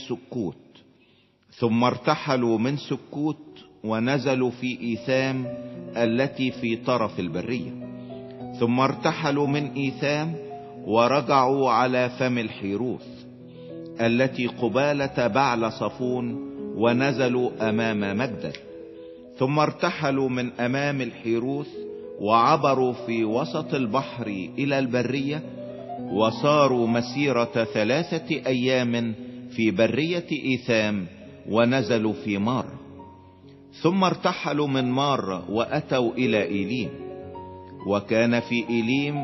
سكوت. ثم ارتحلوا من سكوت ونزلوا في إيثام التي في طرف البرية. ثم ارتحلوا من إيثام ورجعوا على فم الحيروث التي قبالة بعل صفون ونزلوا أمام مجدل. ثم ارتحلوا من أمام الحيروث وعبروا في وسط البحر إلى البرية، وصاروا مسيرة 3 أيام في برية إيثام ونزلوا في مار. ثم ارتحلوا من مار وأتوا إلى إيليم، وكان في إيليم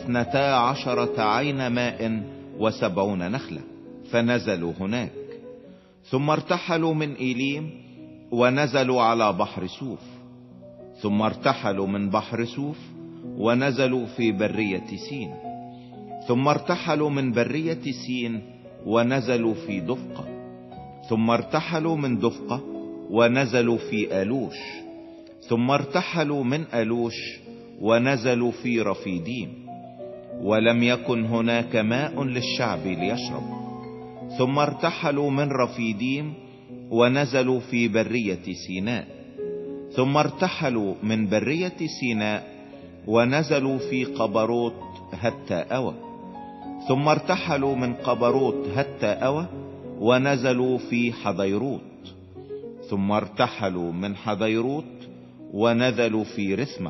12 عين ماء و70 نخلة، فنزلوا هناك. ثم ارتحلوا من إيليم ونزلوا على بحر سوف. ثم ارتحلوا من بحر سوف ونزلوا في برية سين. ثم ارتحلوا من برية سين ونزلوا في دفقة. ثم ارتحلوا من دفقة ونزلوا في ألوش. ثم ارتحلوا من ألوش ونزلوا في رفيديم، ولم يكن هناك ماء للشعب ليشرب. ثم ارتحلوا من رفيديم ونزلوا في برية سيناء. ثم ارتحلوا من برية سيناء ونزلوا في قبروت هتّا أوى. ثم ارتحلوا من قبروت هتّا أوى ونزلوا في حضيروت. ثم ارتحلوا من حضيروت ونزلوا في رثمة.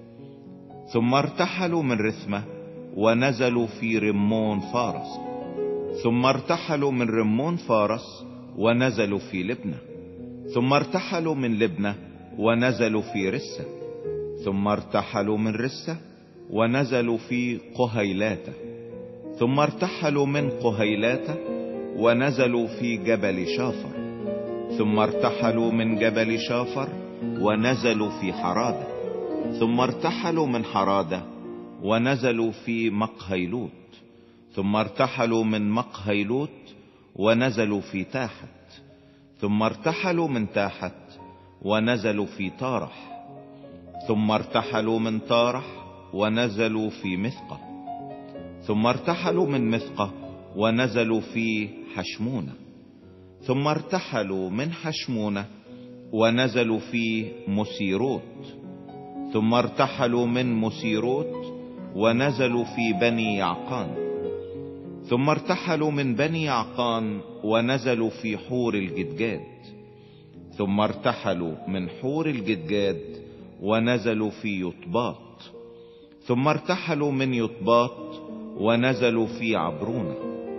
ثم ارتحلوا من رثمة ونزلوا في رمون فارس. ثم ارتحلوا من رمون فارس ونزلوا في لبنة. ثم ارتحلوا من لبنة ونزلوا في رسة. ثم ارتحلوا من رسة ونزلوا في قهيلاتة. ثم ارتحلوا من قهيلاتة ونزلوا في جبل شافر. ثم ارتحلوا من جبل شافر ونزلوا في حرادة. ثم ارتحلوا من حرادة ونزلوا في مقهيلوت. ثم ارتحلوا من مقهيلوت ونزلوا في تاحت. ثم ارتحلوا من تاحت ونزلوا في طارح. ثم ارتحلوا من طارح ونزلوا في مثقة. ثم ارتحلوا من مثقة ونزلوا في حشمونة. ثم ارتحلوا من حشمونة ونزلوا في مسيروت. ثم ارتحلوا من مسيروت ونزلوا في بني يعقان. ثم ارتحلوا من بني يعقان ونزلوا في حور الجدجاد. ثم ارتحلوا من حور الجدجاد ونزلوا في يطباط. ثم ارتحلوا من يطباط ونزلوا في عبرونة.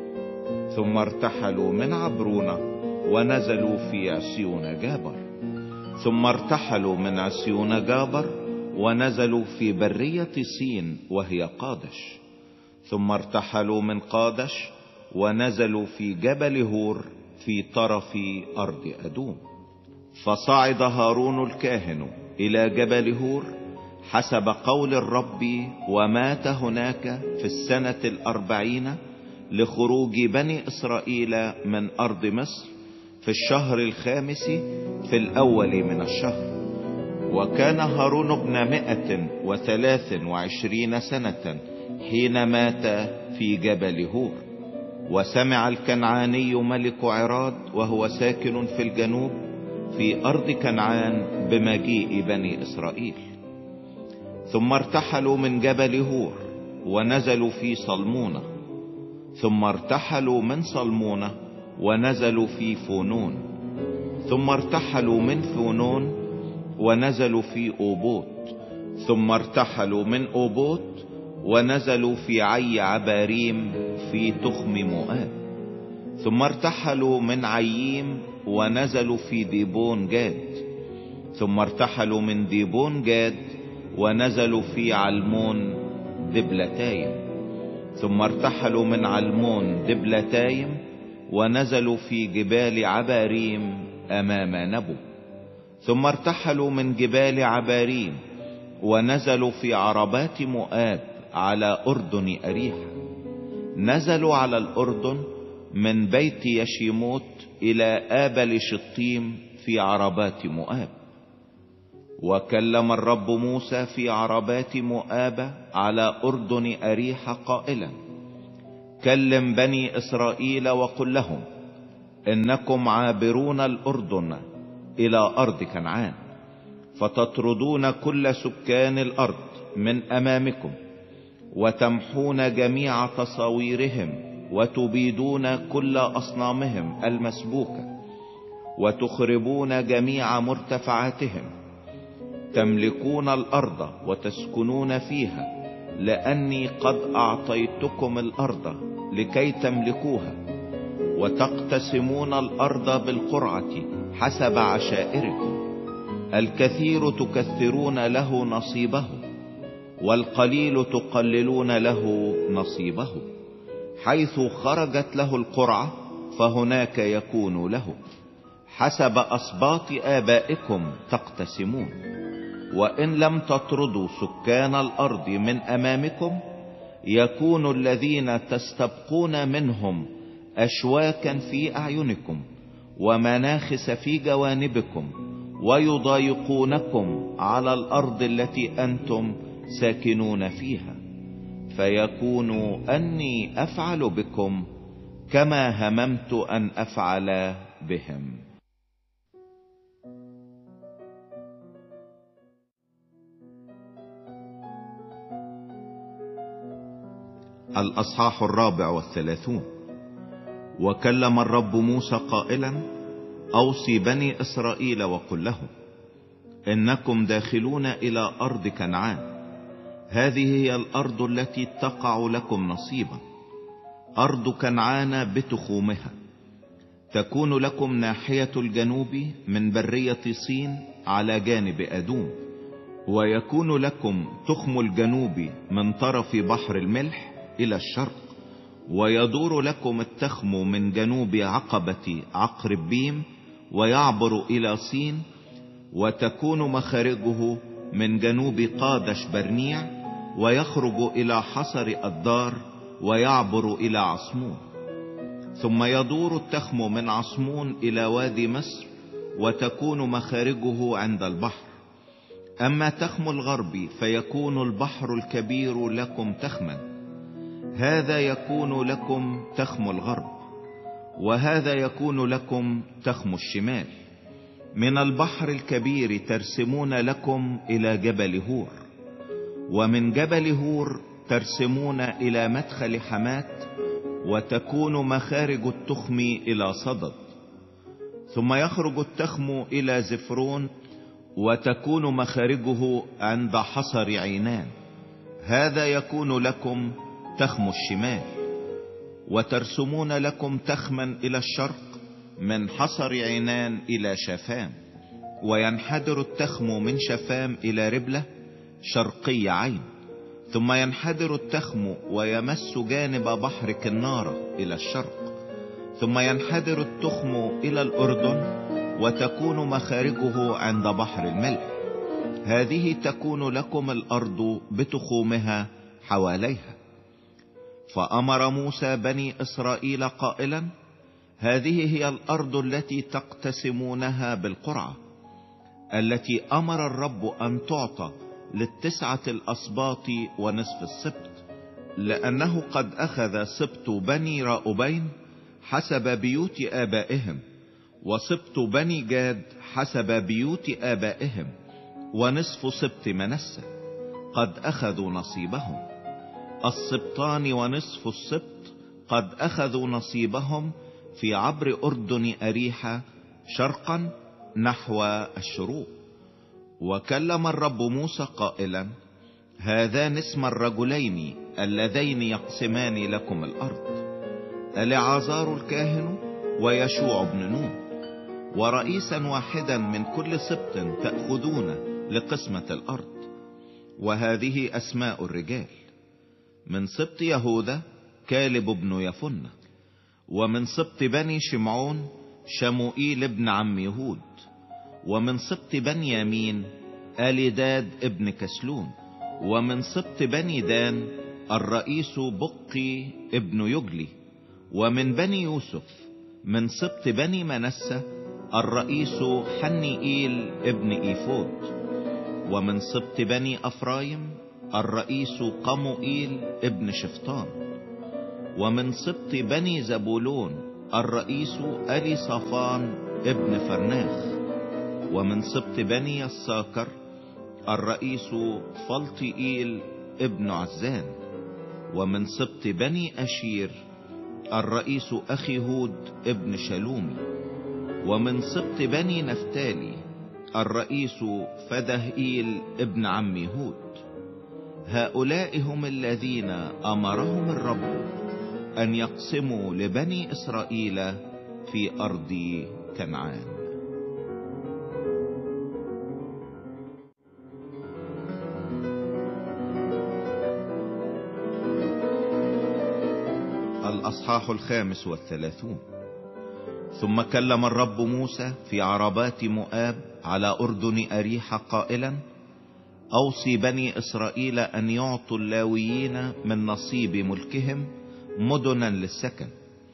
ثم ارتحلوا من عبرونة ونزلوا في عسيون جابر. ثم ارتحلوا من عسيون جابر ونزلوا في برية صين وهي قادش. ثم ارتحلوا من قادش ونزلوا في جبل هور في طرف أرض أدوم. فصعد هارون الكاهن إلى جبل هور حسب قول الرب، ومات هناك في 40 لخروج بني إسرائيل من أرض مصر في الشهر 5 في الأول من الشهر. وكان هارون ابن 123 سنة حين مات في جبل هور. وسمع الكنعاني ملك عراد وهو ساكن في الجنوب في أرض كنعان بمجيء بني إسرائيل. ثم ارتحلوا من جبل هور ونزلوا في صلمونة. ثم ارتحلوا من صلمونة ونزلوا في فونون. ثم ارتحلوا من فونون ونزلوا في أوبوت. ثم ارتحلوا من أوبوت ونزلوا في عي عباريم في تخم مؤاب. ثم ارتحلوا من عييم ونزلوا في ديبون جاد. ثم ارتحلوا من ديبون جاد ونزلوا في علمون دبلتايم. ثم ارتحلوا من علمون دبلتايم ونزلوا في جبال عباريم أمام نبو. ثم ارتحلوا من جبال عباريم ونزلوا في عربات مؤاب على أردن أريحة. نزلوا على الأردن من بيت يشيموت إلى آبل شطيم في عربات مؤاب. وكلم الرب موسى في عربات مؤاب على أردن أريحة قائلا: كلم بني إسرائيل وقل لهم: إنكم عابرون الأردن إلى أرض كنعان، فتطردون كل سكان الأرض من أمامكم، وتمحون جميع تصاويرهم، وتبيدون كل أصنامهم المسبوكة، وتخربون جميع مرتفعاتهم. تملكون الأرض وتسكنون فيها، لأني قد أعطيتكم الأرض لكي تملكوها، وتقتسمون الأرض بالقرعة حسب عشائركم. الكثير تكثرون له نصيبه، والقليل تقللون له نصيبه. حيث خرجت له القرعة فهناك يكون له. حسب أسباط آبائكم تقتسمون. وإن لم تطردوا سكان الأرض من أمامكم، يكون الذين تستبقون منهم أشواكا في أعينكم، ومناخس في جوانبكم، ويضايقونكم على الأرض التي أنتم ساكنون فيها. فيكون أني أفعل بكم كما هممت أن أفعل بهم. الأصحاح 34. وكلم الرب موسى قائلا: أوصي بني إسرائيل وقل لهم: إنكم داخلون إلى أرض كنعان. هذه هي الأرض التي تقع لكم نصيبا، أرض كنعان بتخومها. تكون لكم ناحية الجنوب من برية صين على جانب أدوم، ويكون لكم تخم الجنوب من طرف بحر الملح إلى الشرق، ويدور لكم التخم من جنوب عقبة عقربيم ويعبر إلى صين، وتكون مخارجه من جنوب قادش برنيع، ويخرج إلى حصر الدار ويعبر إلى عصمون. ثم يدور التخم من عصمون إلى وادي مصر، وتكون مخارجه عند البحر. أما تخم الغرب فيكون البحر الكبير لكم تخما. هذا يكون لكم تخم الغرب، وهذا يكون لكم تخم الشمال. من البحر الكبير ترسمون لكم إلى جبل هور، ومن جبل هور ترسمون إلى مدخل حمات، وتكون مخارج التخم إلى صدد. ثم يخرج التخم إلى زفرون، وتكون مخارجه عند حصر عينان. هذا يكون لكم تخم الشمال. وترسمون لكم تخما إلى الشرق من حصر عينان إلى شافام، وينحدر التخم من شافام إلى ربلة شرقي عين. ثم ينحدر التخم ويمس جانب بحر كنارة إلى الشرق. ثم ينحدر التخم إلى الأردن، وتكون مخارجه عند بحر الملح. هذه تكون لكم الأرض بتخومها حواليها. فأمر موسى بني إسرائيل قائلا: هذه هي الأرض التي تقتسمونها بالقرعة، التي أمر الرب أن تعطى للتسعة الأسباط ونصف السبط، لأنه قد أخذ سبط بني راؤبين حسب بيوت آبائهم، وسبط بني جاد حسب بيوت آبائهم، ونصف سبط منسى قد أخذوا نصيبهم. السبطان ونصف السبط قد أخذوا نصيبهم في عبر أردن أريحة شرقا نحو الشروق. وكلم الرب موسى قائلا: هذان اسم الرجلين اللذين يقسمان لكم الأرض: العازار الكاهن ويشوع بن نون. ورئيسا واحدا من كل سبط تأخذون لقسمة الأرض. وهذه أسماء الرجال: من سبط يهوذا كالب بن يفنة. ومن سبط بني شمعون شموئيل بن عم يهود. ومن سبط بنيامين آليداد ابن كسلون. ومن سبط بني دان الرئيس بقي ابن يجلي. ومن بني يوسف من سبط بني منسى الرئيس حنيئيل ابن إيفود. ومن سبط بني أفرايم الرئيس قموئيل ابن شفطان. ومن سبط بني زبولون الرئيس أليصافان ابن فرناخ. ومن سبط بني يساكر الرئيس فلطئيل ابن عزان. ومن سبط بني أشير الرئيس أخيهود ابن شلومي. ومن سبط بني نفتالي الرئيس فدهئيل ابن عم هود. هؤلاء هم الذين أمرهم الرب أن يقسموا لبني إسرائيل في أرض كنعان. الأصحاح 35. ثم كلم الرب موسى في عربات مؤاب على أردن أريح قائلا: أوصي بني إسرائيل أن يعطوا اللاويين من نصيب ملكهم مدنا للسكن،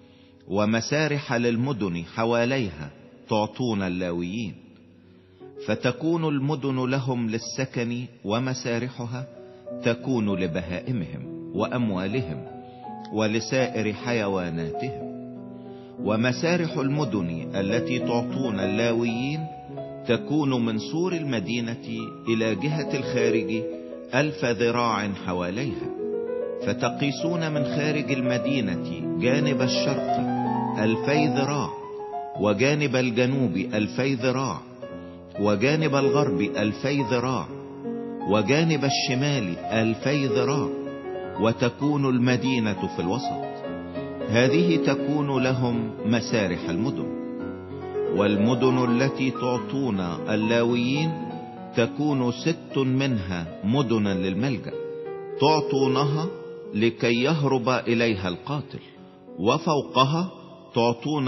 ومسارح للمدن حواليها تعطون اللاويين، فتكون المدن لهم للسكن، ومسارحها تكون لبهائمهم وأموالهم ولسائر حيواناتهم. ومسارح المدن التي تعطون اللاويين تكون من سور المدينة إلى جهة الخارج 1000 ذراع حواليها، فتقيسون من خارج المدينة جانب الشرق 2000 ذراع، وجانب الجنوب 2000 ذراع، وجانب الغرب 2000 ذراع، وجانب الشمال 2000 ذراع، وتكون المدينة في الوسط. هذه تكون لهم مسارح المدن. والمدن التي تعطون اللاويين تكون 6 منها مدنا للملجأ، تعطونها لكي يهرب إليها القاتل، وفوقها تعطون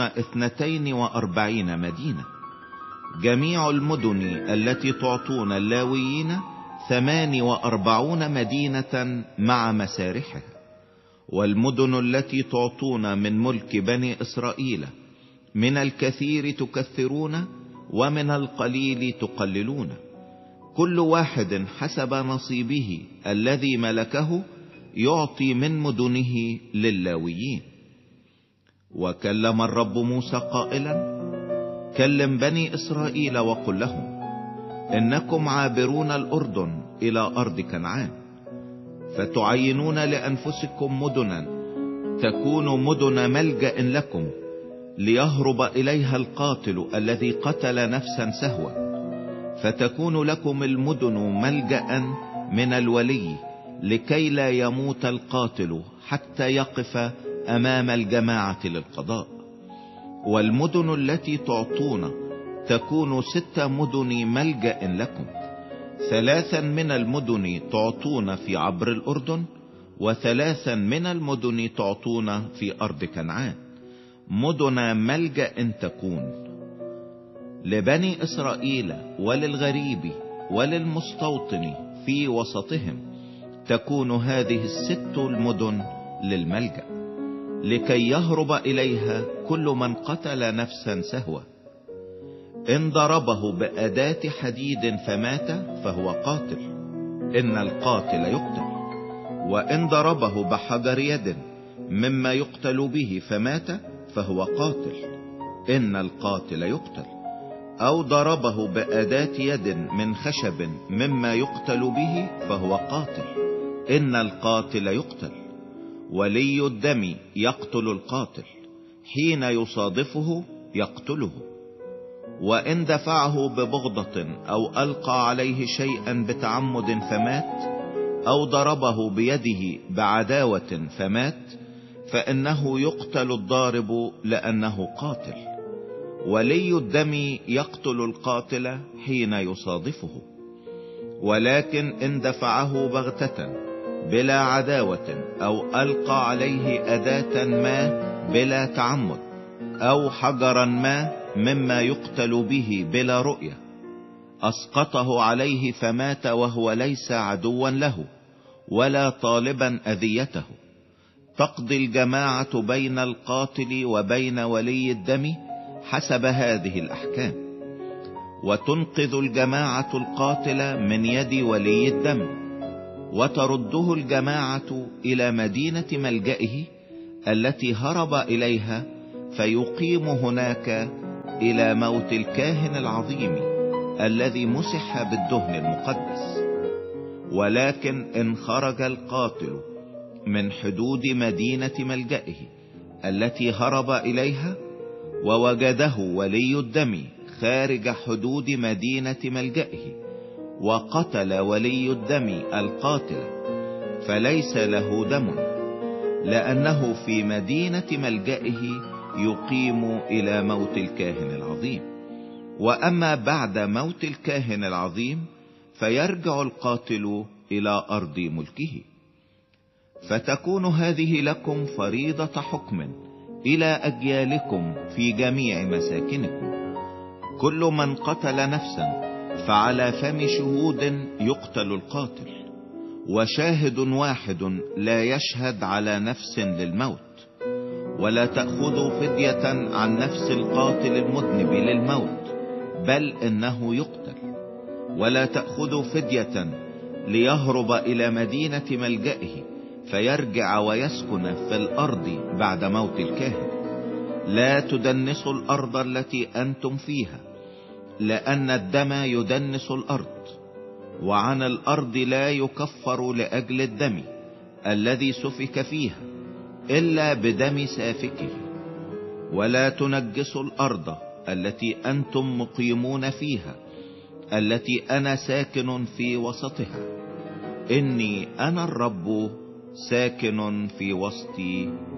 42 مدينة. جميع المدن التي تعطون اللاويين 48 مدينة مع مسارحها. والمدن التي تعطون من ملك بني إسرائيل من الكثير تكثرون، ومن القليل تقللون، كل واحد حسب نصيبه الذي ملكه يعطي من مدنه لللاويين. وكلم الرب موسى قائلا: كلم بني إسرائيل وقل لهم: إنكم عابرون الأردن إلى أرض كنعان، فتعينون لأنفسكم مدنا تكون مدن ملجأ لكم، ليهرب إليها القاتل الذي قتل نفسا سهوا، فتكون لكم المدن ملجأ من الولي، لكي لا يموت القاتل حتى يقف أمام الجماعة للقضاء. والمدن التي تعطون تكون 6 مدن ملجأ لكم، 3 من المدن تعطون في عبر الأردن، و3 من المدن تعطون في أرض كنعان، مدن ملجأ تكون لبني إسرائيل وللغريب وللمستوطن في وسطهم. تكون هذه 6 المدن للملجأ، لكي يهرب إليها كل من قتل نفسا سهوا. إن ضربه بأداة حديد فمات فهو قاتل، إن القاتل يقتل. وإن ضربه بحجر يد مما يقتل به فمات فهو قاتل، إن القاتل يقتل. أو ضربه بأداة يد من خشب مما يقتل به فهو قاتل، إن القاتل يقتل. ولي الدم يقتل القاتل، حين يصادفه يقتله. وإن دفعه ببغضة أو ألقى عليه شيئا بتعمد فمات، أو ضربه بيده بعداوة فمات، فإنه يقتل الضارب لأنه قاتل. ولي الدم يقتل القاتل حين يصادفه. ولكن إن دفعه بغتة بلا عداوة، أو ألقى عليه أداة ما بلا تعمد، أو حجرا ما مما يقتل به بلا رؤية، أسقطه عليه فمات، وهو ليس عدوا له ولا طالبا أذيته. تقضي الجماعة بين القاتل وبين ولي الدم حسب هذه الأحكام، وتنقذ الجماعة القاتل من يد ولي الدم، وترده الجماعة إلى مدينة ملجئه التي هرب إليها، فيقيم هناك الى موت الكاهن العظيم الذي مسح بالدهن المقدس. ولكن ان خرج القاتل من حدود مدينة ملجئه التي هرب اليها ووجده ولي الدم خارج حدود مدينة ملجئه وقتل ولي الدم القاتل، فليس له دم، لأنه في مدينة ملجئه يقيم إلى موت الكاهن العظيم. وأما بعد موت الكاهن العظيم فيرجع القاتل إلى أرض ملكه. فتكون هذه لكم فريضة حكم إلى أجيالكم في جميع مساكنكم: كل من قتل نفسا فعلى فم شهود يقتل القاتل، وشاهد واحد لا يشهد على نفس للموت. ولا تأخذوا فدية عن نفس القاتل المذنب للموت، بل إنه يقتل. ولا تأخذوا فدية ليهرب إلى مدينة ملجئه فيرجع ويسكن في الأرض بعد موت الكاهن. لا تدنسوا الأرض التي أنتم فيها، لأن الدم يدنس الأرض، وعن الأرض لا يكفر لأجل الدم الذي سفك فيها إلا بدم سافكه. ولا تنجسوا الأرض التي أنتم مقيمون فيها، التي أنا ساكن في وسطها. إني أنا الرب ساكن في وسط